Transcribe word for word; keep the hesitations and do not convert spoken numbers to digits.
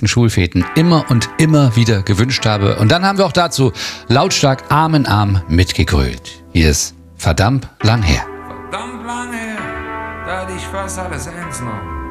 nächsten Schulfeten immer und immer wieder gewünscht habe. Und dann haben wir auch dazu lautstark Arm in Arm mitgegrölt. Hier ist verdammt lang her. Verdammt lang her, da hatte ich fast alles eins noch.